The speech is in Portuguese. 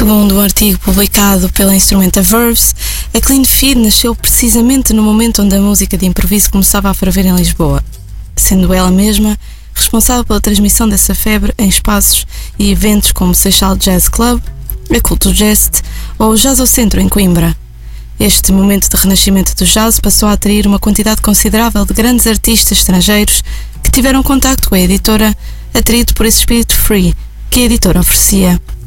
Segundo um artigo publicado pela Instrumenta Verves, a Clean Feed nasceu precisamente no momento onde a música de improviso começava a ferver em Lisboa, sendo ela mesma responsável pela transmissão dessa febre em espaços e eventos como o Seixal Jazz Club, a Culto Jest ou o Jazz ao Centro em Coimbra. Este momento de renascimento do jazz passou a atrair uma quantidade considerável de grandes artistas estrangeiros que tiveram contacto com a editora, atraído por esse espírito free que a editora oferecia.